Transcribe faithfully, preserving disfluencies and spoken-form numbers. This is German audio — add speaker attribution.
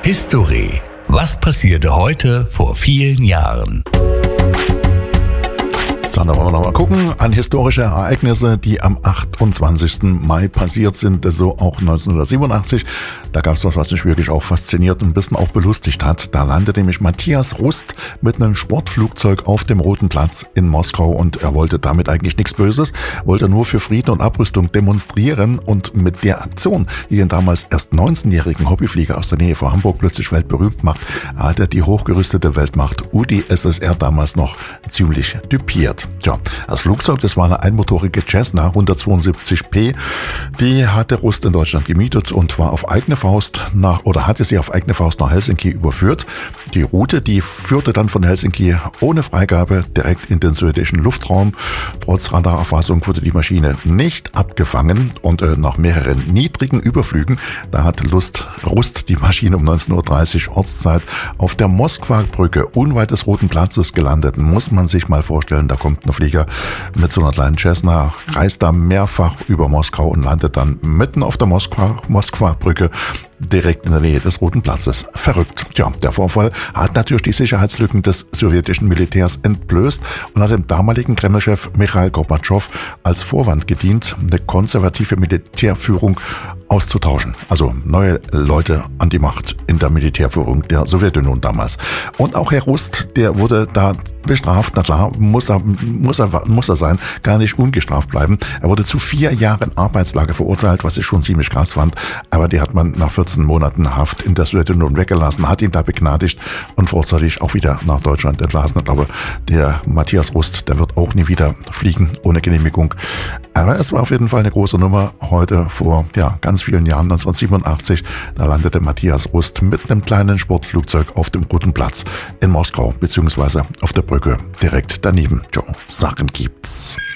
Speaker 1: History. Was passierte heute vor vielen Jahren?
Speaker 2: So, dann wollen wir noch mal gucken an historische Ereignisse, die am achtundzwanzigsten Mai passiert sind, so auch neunzehnhundertsiebenundachtzig. Da gab es was, was mich wirklich auch fasziniert und ein bisschen auch belustigt hat. Da landete nämlich Matthias Rust mit einem Sportflugzeug auf dem Roten Platz in Moskau und er wollte damit eigentlich nichts Böses, wollte nur für Frieden und Abrüstung demonstrieren und mit der Aktion, die den damals erst neunzehnjährigen Hobbyflieger aus der Nähe von Hamburg plötzlich weltberühmt macht, hat er die hochgerüstete Weltmacht U d S S R damals noch ziemlich düpiert. Tja, das Flugzeug, das war eine einmotorige Cessna hundertzweiundsiebzig P. Die hatte Rust in Deutschland gemietet und war auf eigene Faust nach, oder hatte sie auf eigene Faust nach Helsinki überführt. Die Route, die führte dann von Helsinki ohne Freigabe direkt in den sowjetischen Luftraum. Trotz Radarerfassung wurde die Maschine nicht abgefangen und äh, nach mehreren niedrigen Überflügen, da hat Lust, Rust die Maschine um neunzehn Uhr dreißig Ortszeit auf der Moskwa-Brücke unweit des Roten Platzes gelandet. Muss man sich mal vorstellen, da kommt ein Flieger mit so einer kleinen Cessna, reist da mehrfach über Moskau und landet dann mitten auf der Moskwa, Moskwa-Brücke direkt in der Nähe des Roten Platzes. Verrückt. Tja, der Vorfall hat natürlich die Sicherheitslücken des sowjetischen Militärs entblößt und hat dem damaligen Kremlchef Michail Gorbatschow als Vorwand gedient, eine konservative Militärführung auszutauschen. Also neue Leute an die Macht in der Militärführung der Sowjetunion damals. Und auch Herr Rust, der wurde da bestraft. Na klar, muss er, muss er, muss er sein, gar nicht ungestraft bleiben. Er wurde zu vier Jahren Arbeitslager verurteilt, was ich schon ziemlich krass fand. Aber die hat man nach vierzehn Monaten Haft in der Sowjetunion weggelassen, hat ihn da begnadigt und vorzeitig auch wieder nach Deutschland entlassen. Ich glaube, der Matthias Rust, der wird auch nie wieder fliegen ohne Genehmigung. Aber es war auf jeden Fall eine große Nummer heute vor ja, ganz vielen Jahren, neunzehnhundertsiebenundachtzig. Da landete Matthias Rust mit einem kleinen Sportflugzeug auf dem Roten Platz in Moskau, beziehungsweise auf der Brücke direkt daneben. Jo, Sachen gibt's.